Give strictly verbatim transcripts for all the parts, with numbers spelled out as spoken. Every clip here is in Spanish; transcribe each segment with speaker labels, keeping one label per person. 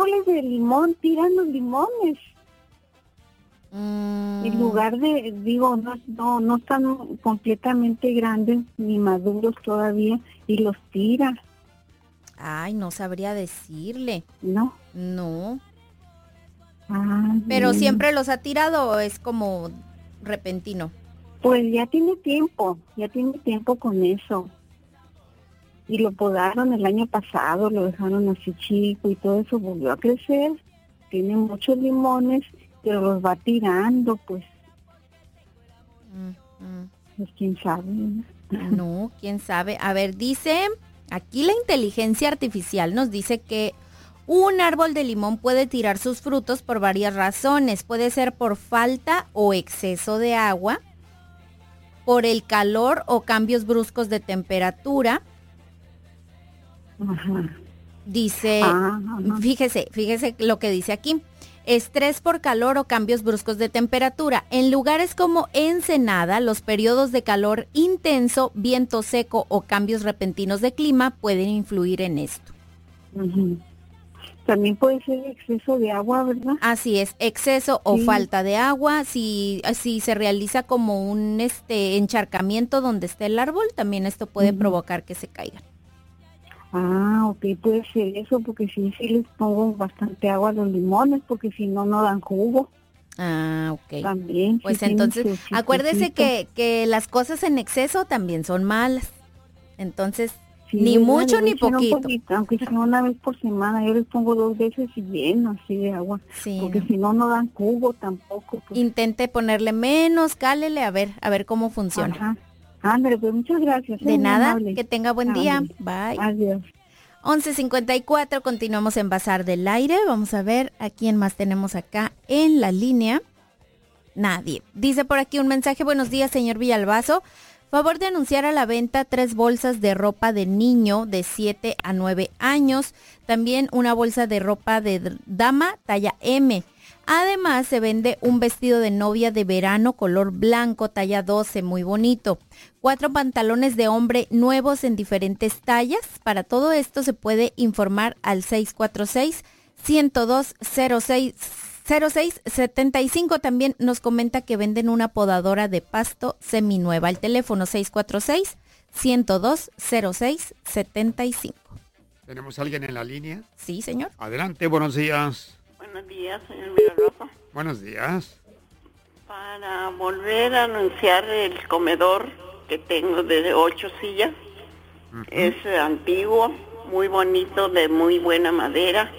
Speaker 1: árboles de limón tiran los limones.
Speaker 2: Mm.
Speaker 1: En lugar de, digo, no, no, no están completamente grandes ni maduros todavía y los tira.
Speaker 2: Ay, no sabría decirle.
Speaker 1: ¿No?
Speaker 2: No.
Speaker 1: Ah,
Speaker 2: Pero
Speaker 1: bien.
Speaker 2: siempre los ha tirado o es como repentino.
Speaker 1: Pues ya tiene tiempo, ya tiene tiempo con eso. Y lo podaron el año pasado, lo dejaron así chico y todo eso volvió a crecer. Tiene muchos limones, pero los va tirando, pues.
Speaker 2: Mm, mm.
Speaker 1: Pues quién sabe, ¿no?
Speaker 2: No, quién sabe. A ver, dice, aquí la inteligencia artificial nos dice que un árbol de limón puede tirar sus frutos por varias razones. Puede ser por falta o exceso de agua, por el calor o cambios bruscos de temperatura.
Speaker 1: Ajá.
Speaker 2: Dice,
Speaker 1: Ah, ajá.
Speaker 2: fíjese, fíjese lo que dice aquí. Estrés por calor o cambios bruscos de temperatura. En lugares como Ensenada, los periodos de calor intenso, viento seco o cambios repentinos de clima pueden influir en esto.
Speaker 1: Ujú. También puede ser exceso de agua, ¿verdad?
Speaker 2: Así es, exceso o
Speaker 1: Sí.
Speaker 2: falta de agua. Si, si se realiza como un este encharcamiento donde esté el árbol, también esto puede
Speaker 1: Ujú.
Speaker 2: provocar que se caigan.
Speaker 1: Ah, ok, puede ser eso, porque sí, sí les pongo bastante agua a los limones, porque si no, no dan jugo.
Speaker 2: Ah, ok.
Speaker 1: También. sí
Speaker 2: Pues
Speaker 1: tienen
Speaker 2: entonces,
Speaker 1: su
Speaker 2: acuérdese
Speaker 1: chistecito.
Speaker 2: que, que las cosas en exceso también son malas. Entonces,
Speaker 1: Sí,
Speaker 2: ni
Speaker 1: ¿verdad?
Speaker 2: mucho
Speaker 1: Le voy a
Speaker 2: ni
Speaker 1: echar un
Speaker 2: poquito.
Speaker 1: poquito, aunque sea una vez por semana, yo les pongo dos veces y lleno así de agua,
Speaker 2: Sí,
Speaker 1: porque
Speaker 2: no.
Speaker 1: si no, no dan jugo tampoco. Pues.
Speaker 2: Intente ponerle menos, cálele, a ver, a ver cómo funciona.
Speaker 1: Ajá. Ándale, pues muchas gracias.
Speaker 2: De
Speaker 1: eh, muy
Speaker 2: nada,
Speaker 1: amable.
Speaker 2: que tenga buen día.
Speaker 1: Ándale.
Speaker 2: Bye.
Speaker 1: Adiós.
Speaker 2: once cincuenta y cuatro, continuamos en Bazar del Aire. Vamos a ver a quién más tenemos acá en la línea. Nadie. Dice por aquí un mensaje: buenos días, señor Villalbazo. Favor de anunciar a la venta tres bolsas de ropa de niño de siete a nueve años. También una bolsa de ropa de dama talla M. Además se vende un vestido de novia de verano color blanco talla doce, muy bonito. Cuatro pantalones de hombre nuevos en diferentes tallas. Para todo esto se puede informar al seis cuatro seis, uno cero dos, cero seis cero seis siete cinco. También nos comenta que venden una podadora de pasto seminueva. El teléfono seis cuatro seis, uno cero dos, cero seis siete cinco.
Speaker 3: ¿Tenemos a alguien en la línea?
Speaker 2: Sí, señor.
Speaker 3: Adelante, buenos días.
Speaker 4: Buenos días, señor Villalbazo.
Speaker 3: Buenos días.
Speaker 4: Para volver a anunciar el comedor que tengo de ocho sillas,
Speaker 3: Ujú.
Speaker 4: es eh, antiguo, muy bonito, de muy buena madera.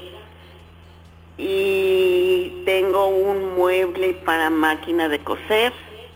Speaker 4: Y tengo un mueble para máquina de coser.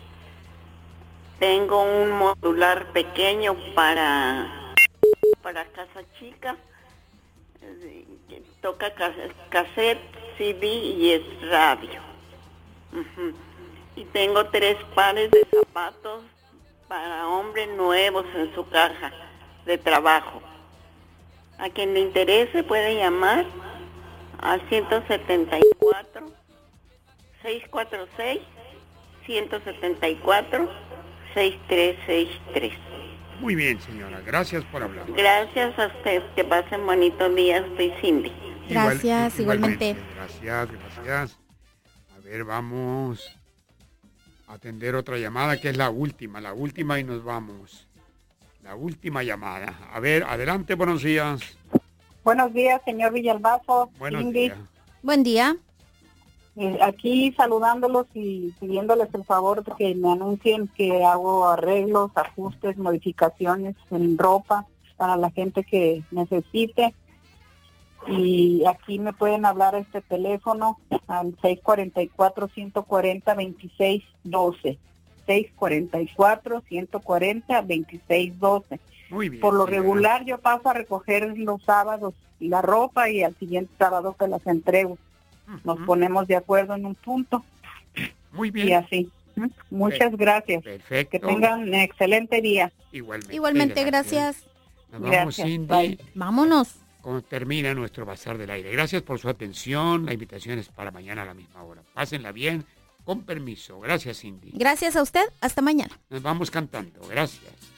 Speaker 4: Tengo un modular pequeño para, para casa chica. eh, que toca cas- cassette, C D y es radio. Ujú. Y tengo tres pares de zapatos para hombres nuevos en su caja de trabajo. A quien le interese puede llamar al ciento setenta y cuatro, seiscientos cuarenta y seis, ciento setenta y cuatro, sesenta y tres sesenta y tres.
Speaker 3: Muy bien, señora. Gracias por hablar.
Speaker 4: Gracias a usted, que pasen bonitos días, soy Cindy.
Speaker 2: Gracias, igualmente.
Speaker 3: Gracias, gracias. A ver, vamos a atender otra llamada, que es la última, la última y nos vamos. La última llamada. A ver, adelante, buenos días.
Speaker 1: Buenos días, señor Villalbazo.
Speaker 3: Buenos
Speaker 1: Cindy.
Speaker 3: días.
Speaker 2: Buen día.
Speaker 1: Eh, aquí saludándolos y pidiéndoles el favor de que me anuncien que hago arreglos, ajustes, modificaciones en ropa para la gente que necesite. Y aquí me pueden hablar a este teléfono al seis cuatro cuatro, uno cuatro cero, dos seis uno dos. seis cuatro cuatro, uno cuatro cero, dos seis uno dos.
Speaker 3: Muy bien.
Speaker 1: Por lo
Speaker 3: señora.
Speaker 1: regular yo paso a recoger los sábados la ropa y al siguiente sábado te las entrego. Nos
Speaker 3: Ujú.
Speaker 1: ponemos de acuerdo en un punto
Speaker 3: Muy
Speaker 1: y
Speaker 3: bien.
Speaker 1: así. ¿Mm? Muchas gracias.
Speaker 3: Perfecto.
Speaker 1: Que tengan un excelente día.
Speaker 3: Igualmente.
Speaker 2: Igualmente, gracias.
Speaker 3: Nos vamos,
Speaker 1: Gracias.
Speaker 3: Cindy.
Speaker 1: Bye.
Speaker 2: Vámonos.
Speaker 3: Cuando termina nuestro Bazar del Aire. Gracias por su atención. La invitación es para mañana a la misma hora. Pásenla bien. Con permiso. Gracias, Cindy.
Speaker 2: Gracias a usted. Hasta mañana.
Speaker 3: Nos vamos cantando. Gracias.